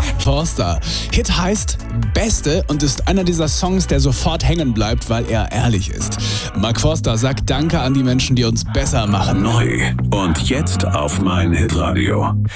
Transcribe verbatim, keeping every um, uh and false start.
Forster. Hit heißt Beste und ist einer dieser Songs, der sofort hängen bleibt, weil er ehrlich ist. Mark Forster sagt Danke an die Menschen, die uns besser machen. Neu und jetzt auf meinhitradio.